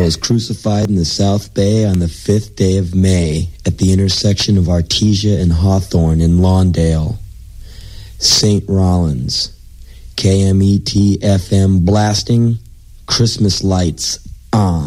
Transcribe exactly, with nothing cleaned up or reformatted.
was crucified in the South Bay on the fifth day of May at the intersection of Artesia and Hawthorne in Lawndale. Saint Rollins. K M E T F M blasting, Christmas lights on.